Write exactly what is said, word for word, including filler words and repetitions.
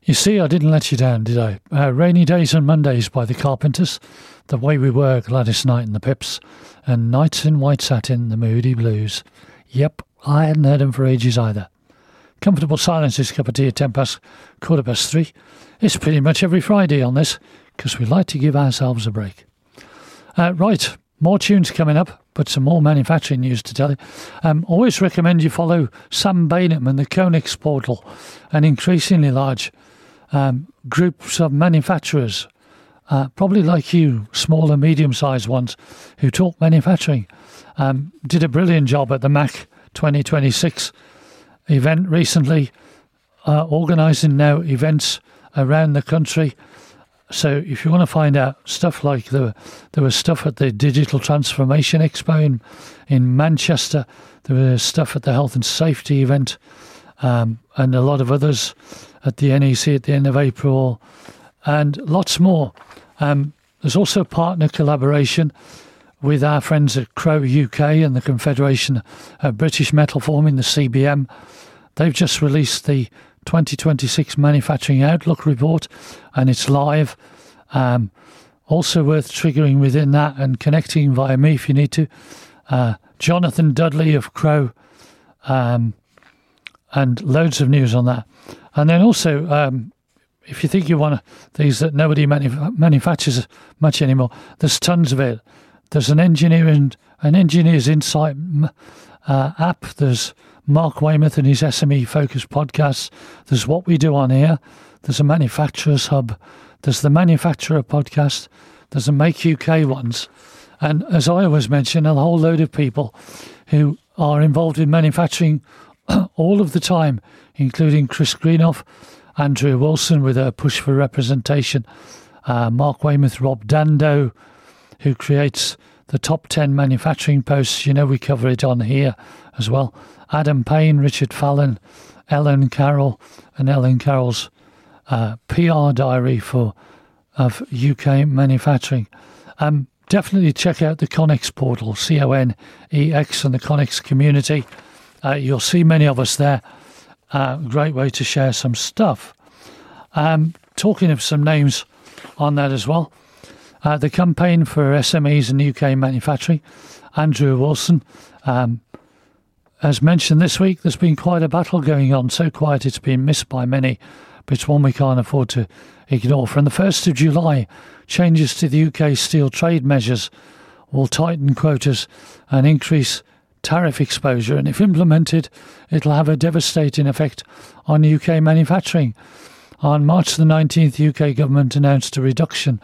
You see, I didn't let you down, did I? Uh, Rainy Days and Mondays by the Carpenters, The Way We Were, Gladys Knight and the Pips, and Nights in White Satin, The Moody Blues. Yep, I hadn't heard them for ages either. Comfortable Silence is cup of tea at ten past, quarter past three. It's pretty much every Friday on this, because we like to give ourselves a break. Uh, right, more tunes coming up, but some more manufacturing news to tell you. Um, always recommend you follow Sam Bainham and the Konix portal, an increasingly large um, groups of manufacturers, uh, probably like you, small and medium-sized ones, who talk manufacturing. Um, did a brilliant job at the M A C twenty twenty-six event recently, uh, organising now events around the country. So if you want to find out stuff like the, there was stuff at the Digital Transformation Expo in, in Manchester, there was stuff at the Health and Safety event, um, and a lot of others at the N E C at the end of April, and lots more. Um, there's also partner collaboration with our friends at Crow U K and the Confederation of British Metal Forming, the C B M. They've just released the twenty twenty-six Manufacturing Outlook report, and it's live. Um, also worth triggering within that and connecting via me if you need to. Uh, Jonathan Dudley of Crow, um, and loads of news on that. And then also, um, if you think you want these that nobody manuf- manufactures much anymore, there's tons of it. There's an engineering, an engineer's insight uh, app. There's Mark Weymouth and his S M E focused podcasts. There's What We Do on Here. There's a manufacturer's hub. There's the manufacturer podcast. There's the Make U K ones. And as I always mention, a whole load of people who are involved in manufacturing all of the time, including Chris Greenoff, Andrea Wilson with her push for representation, uh, Mark Weymouth, Rob Dando, who creates the top ten manufacturing posts. You know, we cover it on here as well. Adam Payne, Richard Fallon, Ellen Carroll, and Ellen Carroll's uh, P R diary for of U K manufacturing. Um, definitely check out the Konix portal, C O N E X, and the Konix community. Uh, you'll see many of us there. Uh, great way to share some stuff. Um, talking of some names on that as well. Uh, the campaign for S M Es in U K manufacturing, Andrew Wilson. Um, as mentioned this week, there's been quite a battle going on, so quiet it's been missed by many, but it's one we can't afford to ignore. From the first of July, changes to the U K steel trade measures will tighten quotas and increase tariff exposure, and if implemented, it'll have a devastating effect on U K manufacturing. On March the nineteenth, the U K government announced a reduction